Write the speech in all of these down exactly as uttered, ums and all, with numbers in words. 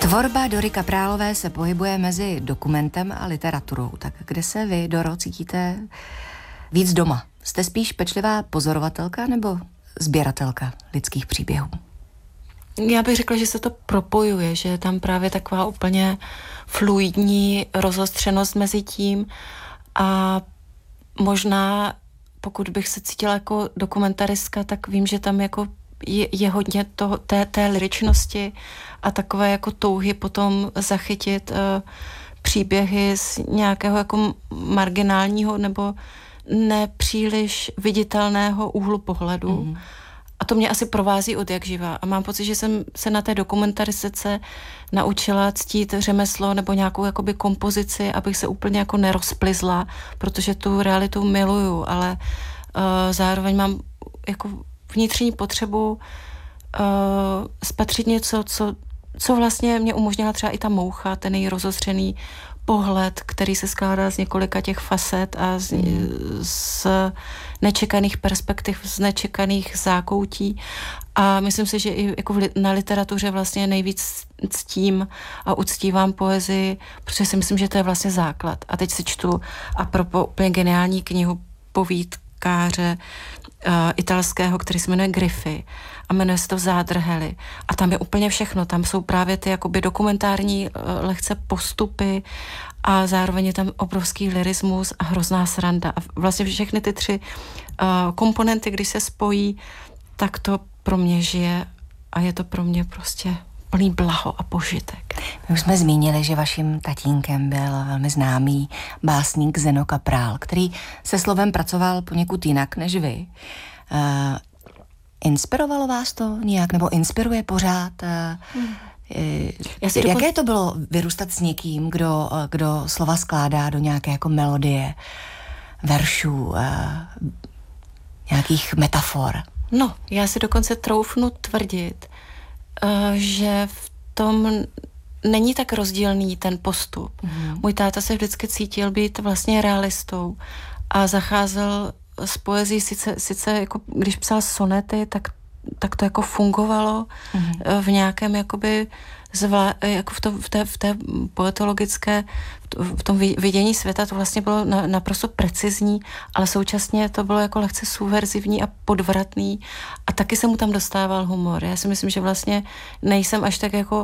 Tvorba Dory Kaprálové se pohybuje mezi dokumentem a literaturou. Tak kde se vy, Doro, cítíte víc doma? Jste spíš pečlivá pozorovatelka nebo sběratelka lidských příběhů? Já bych řekla, že se to propojuje, že je tam právě taková úplně fluidní rozostřenost mezi tím a možná, pokud bych se cítila jako dokumentaristka, tak vím, že tam jako je, je hodně to, té, té lyričnosti a takové jako touhy potom zachytit uh, příběhy z nějakého jako marginálního nebo nepříliš viditelného úhlu pohledu. Mm. A to mě asi provází od jak živa. A mám pocit, že jsem se na té dokumentaristice naučila ctít řemeslo nebo nějakou jakoby kompozici, abych se úplně jako nerozplizla, protože tu realitu miluju, ale uh, zároveň mám jako vnitřní potřebu uh, spatřit něco, co, co vlastně mě umožnila třeba i ta moucha, ten její rozostřený pohled, který se skládá z několika těch facet a z, mm. z nečekaných perspektiv, z nečekaných zákoutí. A myslím si, že i jako na literatuře vlastně nejvíc ctím a uctívám poezii, protože si myslím, že to je vlastně základ. A teď si čtu apropo úplně geniální knihu povídkáře uh, italského, který se jmenuje Griffy a jmenuje se to Zádrhely. A tam je úplně všechno. Tam jsou právě ty jakoby dokumentární uh, lehce postupy a zároveň je tam obrovský lyrismus a hrozná sranda. A vlastně všechny ty tři uh, komponenty, když se spojí, tak to pro mě žije a je to pro mě prostě plný blaho a požitek. My už jsme zmínili, že vaším tatínkem byl velmi známý básník Zeno Kaprál, který se slovem pracoval poněkud jinak než vy. Uh, inspirovalo vás to nějak, nebo inspiruje pořád? Uh, hmm. Já si Jaké dokon... to bylo vyrůstat s někým, kdo, kdo slova skládá do nějaké jako melodie, veršů, uh, nějakých metafor? No, já si dokonce troufnu tvrdit, uh, že v tom není tak rozdílný ten postup. Mm. Můj táta se vždycky cítil být vlastně realistou a zacházel s poezí, sice, sice jako když psal sonety, tak, tak to jako fungovalo mm. v nějakém jakoby zvlá, jako v, to, v, té, v té poetologické, v tom vidění světa to vlastně bylo na, naprosto precizní, ale současně to bylo jako lehce subverzivní a podvratný a taky se mu tam dostával humor. Já si myslím, že vlastně nejsem až tak jako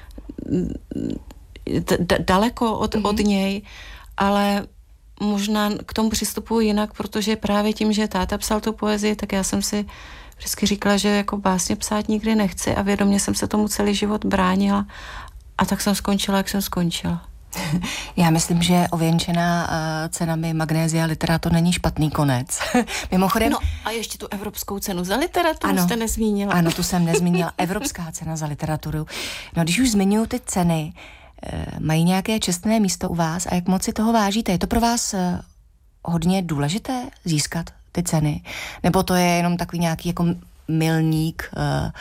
d- daleko od, mm-hmm. od něj, ale možná k tomu přistupuji jinak, protože právě tím, že táta psal tu poezii, tak já jsem si vždycky říkala, že jako básně psát nikdy nechci a vědomě jsem se tomu celý život bránila a tak jsem skončila, jak jsem skončila. Já myslím, že ověnčená uh, cenami Magnésia Literatur není špatný konec. Mimochodem... No a ještě tu evropskou cenu za literaturu ano, jste nezmínila. Ano, tu jsem nezmínila. Evropská cena za literaturu. No když už zmiňuji ty ceny, uh, mají nějaké čestné místo u vás a jak moc si toho vážíte? Je to pro vás uh, hodně důležité získat ty ceny? Nebo to je jenom takový nějaký jako milník? Uh,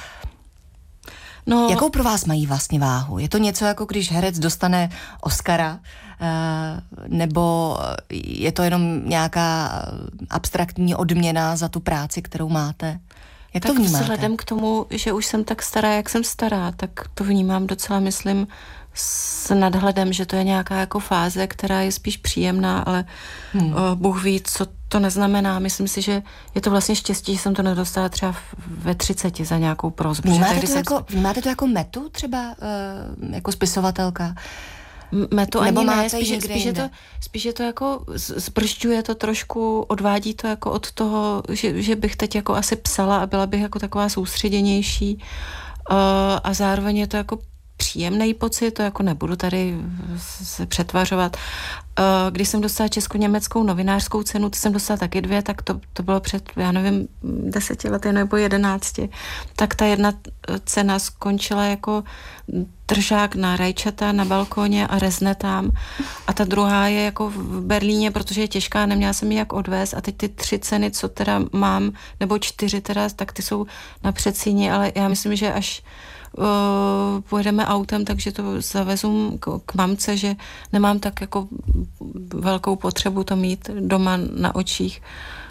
No, jakou pro vás mají vlastně váhu? Je to něco jako když herec dostane Oscara, nebo je to jenom nějaká abstraktní odměna za tu práci, kterou máte? Jak tak to vnímáte? Vzhledem k tomu, že už jsem tak stará, jak jsem stará, tak to vnímám docela, myslím, s nadhledem, že to je nějaká jako fáze, která je spíš příjemná, ale hmm. Bůh ví, co to neznamená. Myslím si, že je to vlastně štěstí, že jsem to nedostala třeba ve třiceti za nějakou prosbu. Vnímáte, to jako, vnímáte to jako metu třeba, uh, jako spisovatelka? Metu ani ne, spíš, spíš, je to, spíš je to jako, zbržďuje to trošku, odvádí to jako od toho, že, že bych teď jako asi psala a byla bych jako taková soustředěnější uh, a zároveň je to jako příjemný pocit, to jako nebudu tady se přetvařovat. Když jsem dostala česko-německou novinářskou cenu, to jsem dostala taky dvě, tak to, to bylo před, já nevím, deseti lety nebo jedenácti. Tak ta jedna cena skončila jako držák na rajčata na balkóně a rezne tam. A ta druhá je jako v Berlíně, protože je těžká, neměla jsem ji jak odvést. A teď ty tři ceny, co teda mám, nebo čtyři teda, tak ty jsou na předsíni, ale já myslím, že až Uh, pojedeme autem, takže to zavezu k, k mamce, že nemám tak jako velkou potřebu to mít doma na očích.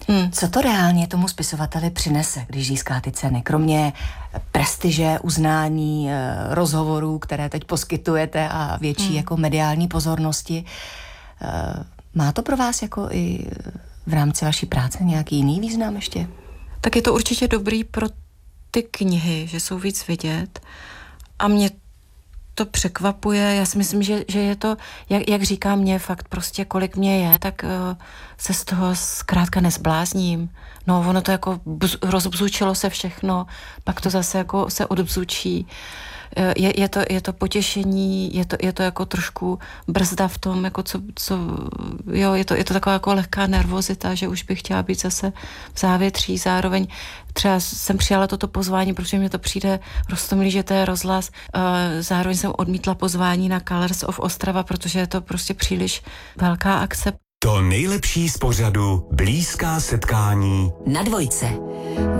Hmm. Co to reálně tomu spisovateli přinese, když získá ty ceny? Kromě prestiže, uznání, rozhovorů, které teď poskytujete a větší hmm. jako mediální pozornosti, má to pro vás jako i v rámci vaší práce nějaký jiný význam ještě? Tak je to určitě dobrý pro ty knihy, že jsou víc vidět a mě to překvapuje. Já si myslím, že, že je to, jak, jak říká mě fakt prostě, kolik mě je, tak uh, se z toho zkrátka nezblázním. No, ono to jako bz, rozbzučilo se všechno, pak to zase jako se odbzučí. Je, je, to, je to potěšení, je to, je to jako trošku brzda v tom, jako co, co jo, je to, je to taková jako lehká nervozita, že už bych chtěla být zase v závětří. Zároveň třeba jsem přijala toto pozvání, protože mi to přijde roztomilý, že to je rozhlas. Zároveň jsem odmítla pozvání na Colors of Ostrava, protože je to prostě příliš velká akce. To nejlepší z pořadu Blízká setkání na Dvojce.